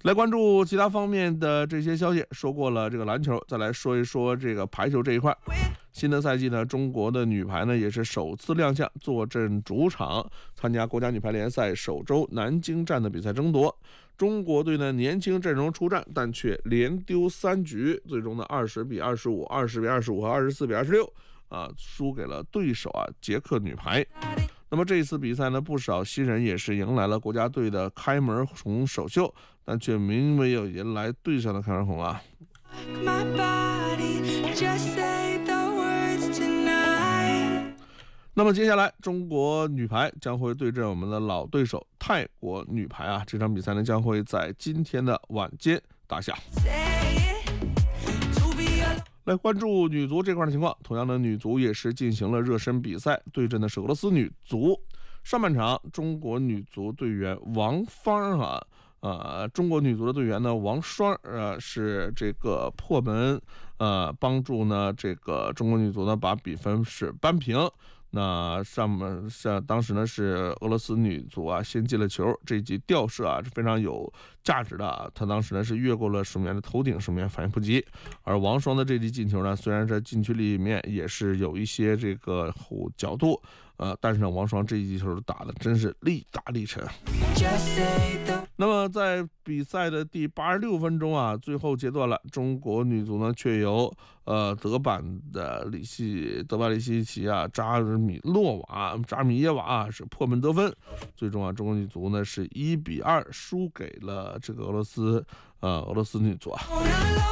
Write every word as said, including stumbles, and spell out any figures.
来关注其他方面的这些消息，说过了这个篮球，再来说一说这个排球这一块。新的赛季呢，中国的女排呢也是首次亮相，坐镇主场参加国家女排联赛首周南京站的比赛争夺。中国队呢年轻阵容出战，但却连丢三局，最终呢二十比二十五、二十比二十五和二十四比二十六啊，输给了对手啊捷克女排。那么这一次比赛呢，不少新人也是迎来了国家队的开门红首秀，但却并没有迎来队上的开门红啊。那么接下来，中国女排将会对阵我们的老对手泰国女排啊，这场比赛呢将会在今天的晚间打响。来关注女足这块的情况，同样的女足也是进行了热身比赛，对阵的是俄罗斯女足。上半场，中国女足队员王芳啊，呃，中国女足的队员呢王霜呃是这个破门，呃，帮助呢这个中国女足呢把比分是扳平。那上面是当时呢是俄罗斯女足啊先进了球，这一记吊射啊是非常有价值的啊，他当时呢是越过了守门员的头顶，守门员反应不及。而王霜的这记进球呢，虽然在禁区里面也是有一些这个角度，呃，但是呢王霜这一记球打的真是力大力沉。那么在比赛的第八十六分钟啊，最后阶段了，中国女足呢却由呃德版的里希德巴里西奇啊扎米洛瓦扎米耶瓦、啊、是破门得分，最终啊中国女足呢是一比二输给了这个俄罗斯呃俄罗斯女足啊。